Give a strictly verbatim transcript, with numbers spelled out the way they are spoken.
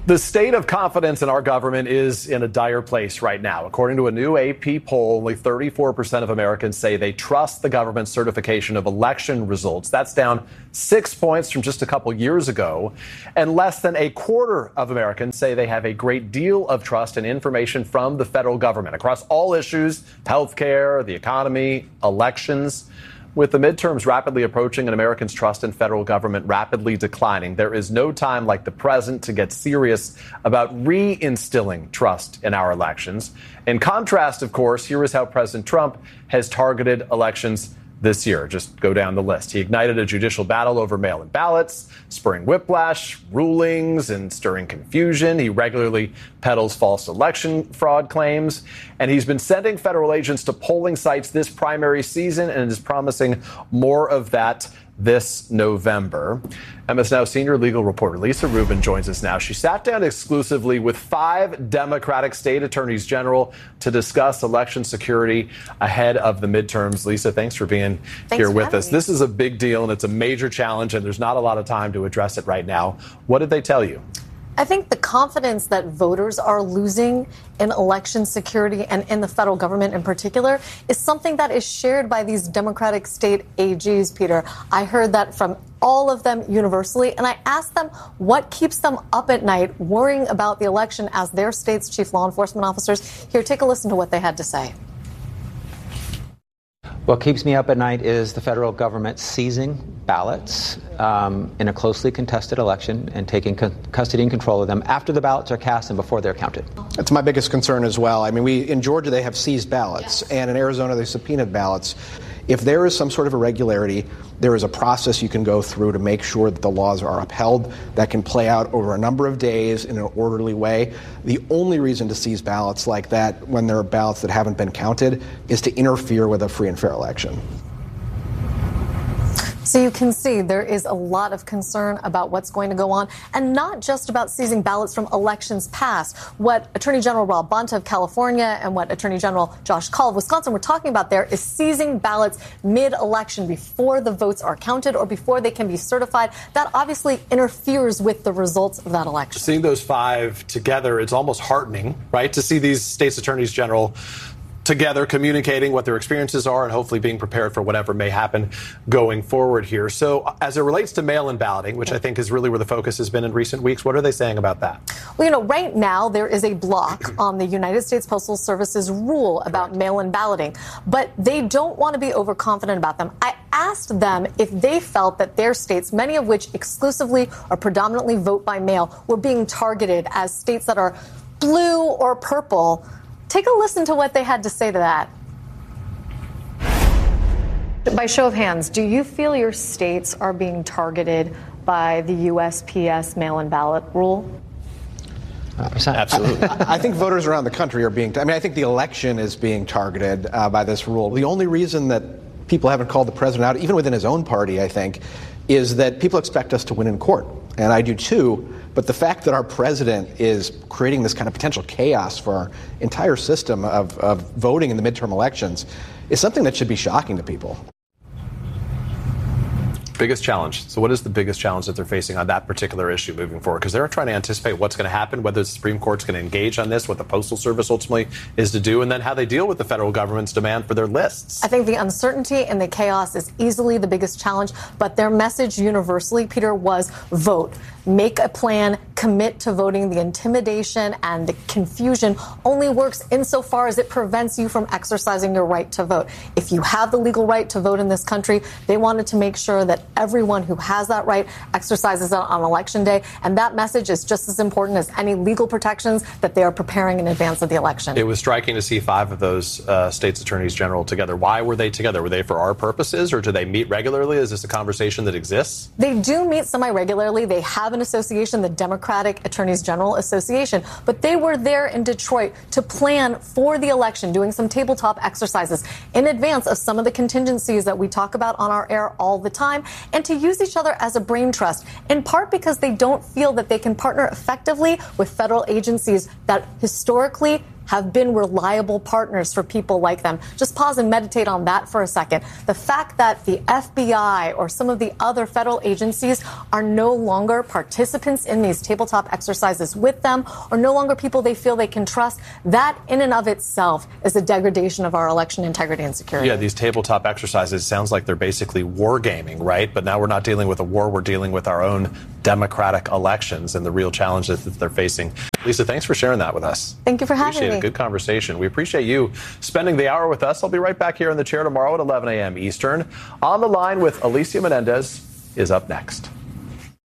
The state of confidence in our government is in a dire place right now. According to a new A P poll, only thirty-four percent of Americans say they trust the government's certification of election results. That's down six points from just a couple years ago. And less than a quarter of Americans say they have a great deal of trust in information from the federal government across all issues: healthcare, the economy, elections. With the midterms rapidly approaching and Americans' trust in federal government rapidly declining, there is no time like the present to get serious about reinstilling trust in our elections. In contrast, of course, here is how President Trump has targeted elections this year. Just go down the list. He ignited a judicial battle over mail-in ballots, spurring whiplash, rulings, and stirring confusion. He regularly peddles false election fraud claims. And he's been sending federal agents to polling sites this primary season and is promising more of that this November. M S Now senior legal reporter Lisa Rubin joins us now. She sat down exclusively with five Democratic state attorneys general to discuss election security ahead of the midterms. Lisa, thanks for being thanks here for with us. Me. This is a big deal and it's a major challenge, and there's not a lot of time to address it right now. What did they tell you? I think the confidence that voters are losing in election security and in the federal government in particular is something that is shared by these Democratic state A Gs, Peter. I heard that from all of them universally, and I asked them what keeps them up at night worrying about the election as their state's chief law enforcement officers. Here, take a listen to what they had to say. What keeps me up at night is the federal government seizing ballots um, in a closely contested election and taking co- custody and control of them after the ballots are cast and before they're counted. That's my biggest concern as well. I mean, we in Georgia, they have seized ballots, yes. And in Arizona, they subpoenaed ballots. If there is some sort of irregularity, there is a process you can go through to make sure that the laws are upheld. That can play out over a number of days in an orderly way. The only reason to seize ballots like that when there are ballots that haven't been counted is to interfere with a free and fair election. So you can see there is a lot of concern about what's going to go on, and not just about seizing ballots from elections past. What Attorney General Rob Bonta of California and what Attorney General Josh Kaul of Wisconsin were talking about there is seizing ballots mid-election before the votes are counted or before they can be certified. That obviously interferes with the results of that election. Seeing those five together, it's almost heartening, right, to see these states' attorneys general together communicating what their experiences are and hopefully being prepared for whatever may happen going forward here. So as it relates to mail-in balloting, which I think is really where the focus has been in recent weeks, what are they saying about that? Well, you know, right now there is a block on the United States Postal Service's rule about Correct. mail-in balloting, but they don't want to be overconfident about them. I asked them if they felt that their states, many of which exclusively or predominantly vote by mail, were being targeted as states that are blue or purple. Take a listen to what they had to say to that. By show of hands, do you feel your states are being targeted by the U S P S mail-in ballot rule? Absolutely. I, I think voters around the country are being, I mean, I think the election is being targeted uh, by this rule. The only reason that people haven't called the president out, even within his own party, I think, is that people expect us to win in court. And I do too. But the fact that our president is creating this kind of potential chaos for our entire system of, of voting in the midterm elections is something that should be shocking to people. Biggest challenge. So what is the biggest challenge that they're facing on that particular issue moving forward? Because they're trying to anticipate what's going to happen, whether the Supreme Court's going to engage on this, what the Postal Service ultimately is to do, and then how they deal with the federal government's demand for their lists. I think the uncertainty and the chaos is easily the biggest challenge, but their message universally, Peter, was vote. Make a plan, commit to voting. The intimidation and the confusion only works insofar as it prevents you from exercising your right to vote. If you have the legal right to vote in this country, they wanted to make sure that everyone who has that right exercises it on election day. And that message is just as important as any legal protections that they are preparing in advance of the election. It was striking to see five of those uh, states' attorneys general together. Why were they together? Were they for our purposes, or do they meet regularly? Is this a conversation that exists? They do meet semi-regularly. They have an association, the Democratic Attorneys General Association, but they were there in Detroit to plan for the election, doing some tabletop exercises in advance of some of the contingencies that we talk about on our air all the time, and to use each other as a brain trust, in part because they don't feel that they can partner effectively with federal agencies that historically have been reliable partners for people like them. Just pause and meditate on that for a second. The fact that the F B I or some of the other federal agencies are no longer participants in these tabletop exercises with them, or no longer people they feel they can trust, that in and of itself is a degradation of our election integrity and security. Yeah, these tabletop exercises sounds like they're basically wargaming, right? But now we're not dealing with a war, we're dealing with our own democratic elections and the real challenges that they're facing. Lisa, thanks for sharing that with us. Thank you for having appreciate me. It. Good conversation. We appreciate you spending the hour with us. I'll be right back here in the chair tomorrow at eleven a.m. Eastern. On the Line with Alicia Menendez is up next.